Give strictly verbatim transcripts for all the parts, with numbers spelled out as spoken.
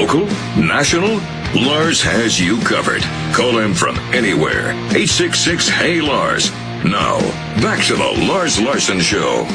Local? National? Lars has you covered. Call him from anywhere. eight six six, H E Y, Lars. Now, back to the Lars Larson Show.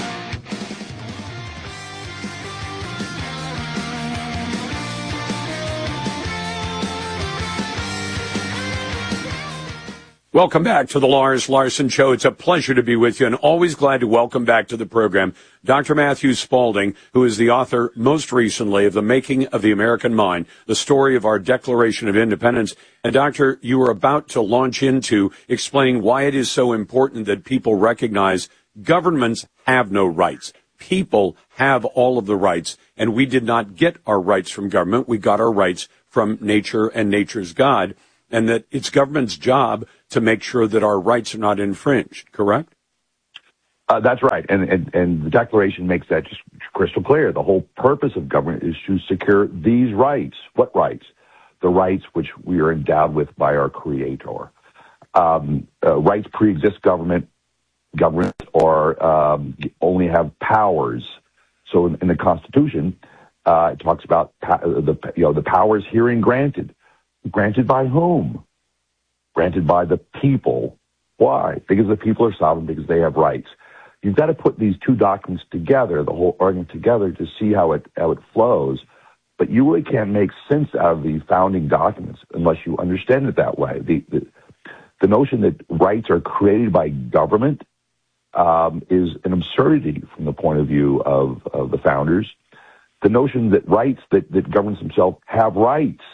Welcome back to the Lars Larson Show. It's a pleasure to be with you, and always glad to welcome back to the program Doctor Matthew Spalding, who is the author most recently of The Making of the American Mind, the story of our Declaration of Independence. And Doctor, you were about to launch into explaining why it is so important that people recognize governments have no rights. People have all of the rights, and we did not get our rights from government. We got our rights from nature and nature's God, and that it's government's job to make sure that our rights are not infringed, correct? Uh, that's right, and, and and the Declaration makes that just crystal clear. The whole purpose of government is to secure these rights. What rights? The rights which we are endowed with by our Creator. Um, uh, rights pre-exist government. Governments are um, only have powers. So in, in the Constitution, uh, it talks about pa- the you know the powers herein granted. Granted by whom? Granted by the people. Why? Because the people are sovereign, because they have rights. You've got to put these two documents together, the whole argument together, to see how it how it flows. But you really can't make sense out of the founding documents unless you understand it that way. The the, the notion that rights are created by government um, is an absurdity from the point of view of, of the founders. The notion that rights, that, that governments themselves have rights.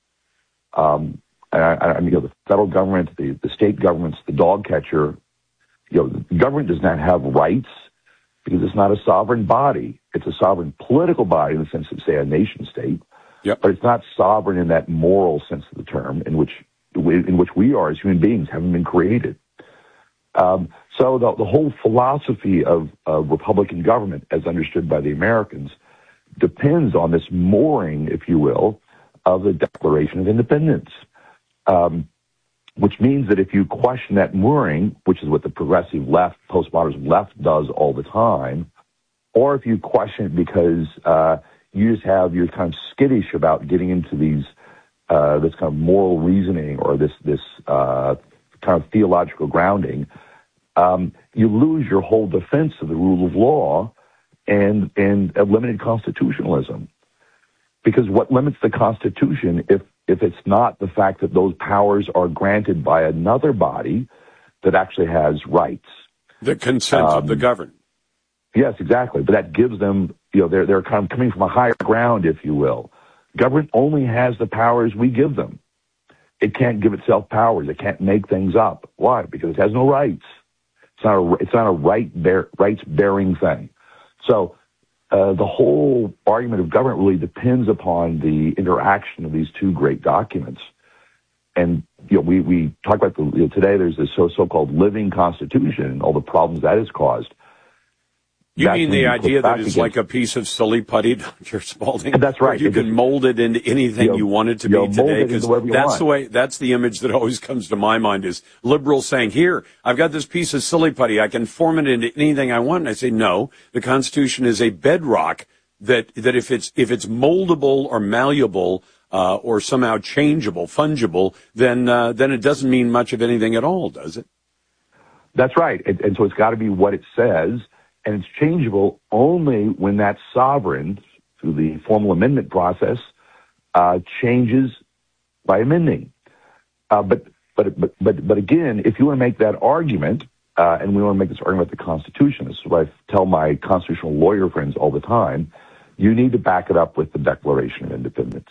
Um, I, I mean, you know, the federal government, the, the state governments, the dog catcher, you know, the government does not have rights because it's not a sovereign body. It's a sovereign political body in the sense of, say, a nation state. Yep. But it's not sovereign in that moral sense of the term in which in which we are as human beings, having been created. Um, so the, the whole philosophy of, of Republican government, as understood by the Americans, depends on this mooring, if you will, of the Declaration of Independence. Um, which means that if you question that mooring, which is what the progressive left, postmodern left does all the time, or if you question it because uh, you just have, you're kind of skittish about getting into these, uh, this kind of moral reasoning or this, this uh, kind of theological grounding, um, you lose your whole defense of the rule of law and, and eliminate constitutionalism. Because what limits the Constitution, if if it's not the fact that those powers are granted by another body that actually has rights. The consent um, of the governed. Yes, exactly. But that gives them, you know, they're, they're kind of coming from a higher ground, if you will. Government only has the powers we give them. It can't give itself powers. It can't make things up. Why? Because it has no rights. It's not a, it's not a right bear, rights-bearing thing. So uh, the whole argument of government really depends upon the interaction of these two great documents. And, you know, we, we talk about the, you know, today there's this so, so-called living constitution and all the problems that has caused. You That's mean the idea that it's against, like a piece of silly putty, Doctor Spalding? That's right. You can just, mold it into anything you, know, you want it to you know, be today. Because that's want. the way, that's the image that always comes to my mind is liberals saying, here, I've got this piece of silly putty. I can form it into anything I want. And I say, no, the Constitution is a bedrock that, that if it's, if it's moldable or malleable, uh, or somehow changeable, fungible, then, uh, then it doesn't mean much of anything at all, does it? That's right. And, and so it's got to be what it says. And it's changeable only when that sovereign, through the formal amendment process, uh, changes by amending. Uh, but, but, but, but, but again, if you want to make that argument, uh, and we want to make this argument about the Constitution, this is what I tell my constitutional lawyer friends all the time, you need to back it up with the Declaration of Independence.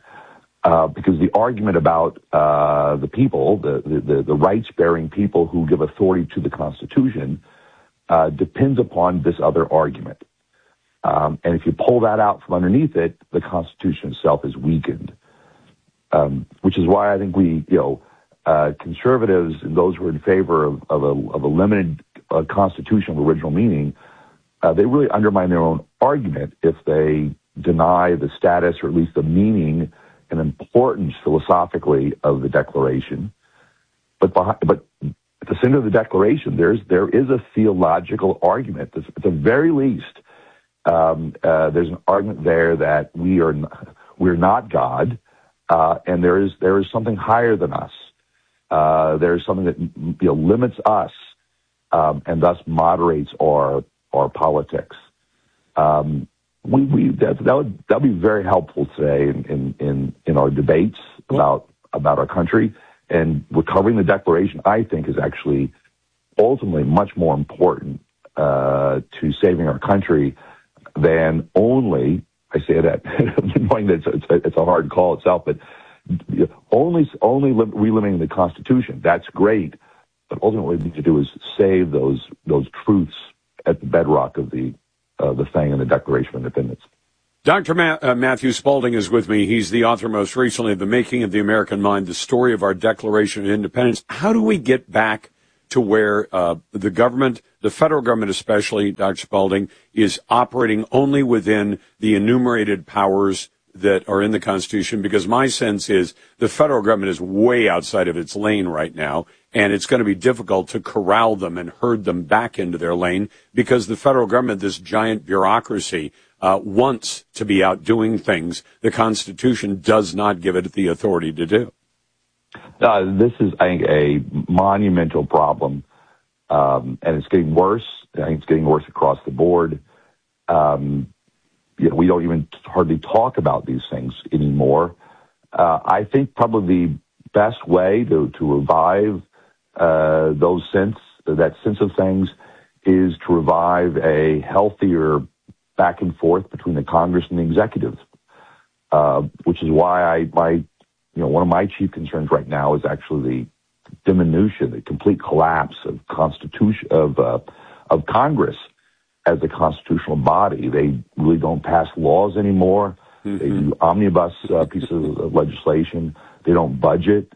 Uh, because the argument about uh, the people, the, the, the rights-bearing people who give authority to the Constitution, Uh, depends upon this other argument. Um, and if you pull that out from underneath it, the Constitution itself is weakened. Um, which is why I think we, you know, uh, conservatives and those who are in favor of, of, a, of a limited uh, Constitution of original meaning, uh, they really undermine their own argument if they deny the status or at least the meaning and importance philosophically of the Declaration. But behind, but at the center of the Declaration, there's there is a theological argument. At the very least, um, uh, there's an argument there that we are we're not God, uh, and there is there is something higher than us. Uh, there is something that you know, limits us um, and thus moderates our our politics. Um, we we that, that would that would be very helpful today in in in, in our debates about about our country, and recovering the Declaration. I think is actually ultimately much more important uh, to saving our country than only, I say that knowing that it's, it's, a, it's a hard call itself, but only only relimiting the Constitution. That's great, but ultimately what we need to do is save those those truths at the bedrock of the uh, the thing in the Declaration of Independence. Doctor Ma- uh, Matthew Spalding is with me. He's the author most recently of The Making of the American Mind, the story of our Declaration of Independence. How do we get back to where uh, the government, the federal government especially, Doctor Spalding, is operating only within the enumerated powers that are in the Constitution? Because my sense is the federal government is way outside of its lane right now, and it's going to be difficult to corral them and herd them back into their lane because the federal government, this giant bureaucracy, uh, wants to be out doing things the Constitution does not give it the authority to do. Uh, this is, I think, a monumental problem, um, and it's getting worse. I think it's getting worse across the board. Um, you know, we don't even hardly talk about these things anymore. Uh, I think probably the best way to, to revive uh, those sense, that sense of things, is to revive a healthier back and forth between the Congress and the executive, uh, which is why I my. You know, one of my chief concerns right now is actually the diminution, the complete collapse of constitution of uh, of Congress as a constitutional body. They really don't pass laws anymore. Mm-hmm. They do omnibus uh, pieces of legislation. They don't budget.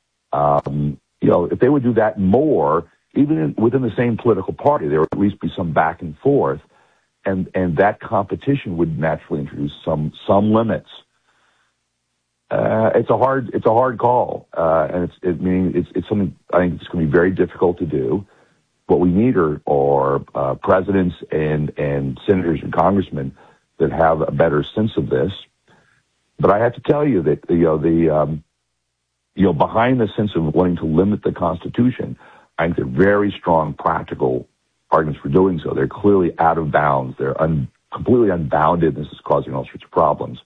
Um, you know, if they would do that more, even in, within the same political party, there would at least be some back and forth, and and that competition would naturally introduce some some limits. Uh, it's a hard, it's a hard call, uh, and it's, it mean, it's, it's something I think it's going to be very difficult to do. What we need are, are uh, presidents and and senators and congressmen that have a better sense of this. But I have to tell you that you know the um, you know behind the sense of wanting to limit the Constitution, I think they're very strong practical arguments for doing so. They're clearly out of bounds. They're un, completely unbounded. This is causing all sorts of problems.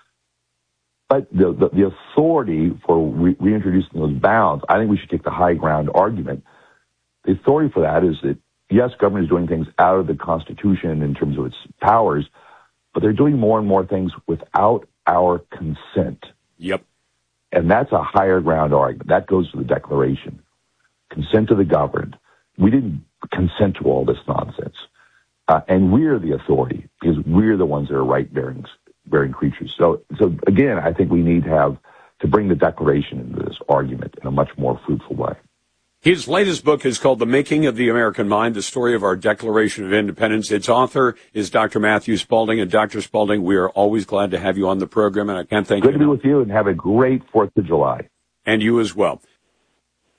But the, the, the authority for re- reintroducing those bounds, I think we should take the high ground argument. The authority for that is that, yes, government is doing things out of the Constitution in terms of its powers, but they're doing more and more things without our consent. Yep. And that's a higher ground argument. That goes to the Declaration. Consent of the governed. We didn't consent to all this nonsense. Uh, and we're the authority because we're the ones that are right-bearing bearing creatures. So, so again, I think we need to have to bring the Declaration into this argument in a much more fruitful way. His latest book is called The Making of the American Mind, the story of our Declaration of Independence. Its author is Doctor Matthew Spalding. And Doctor Spalding, we are always glad to have you on the program, and I can't thank Good you. Good to be with you, and have a great fourth of July. And you as well.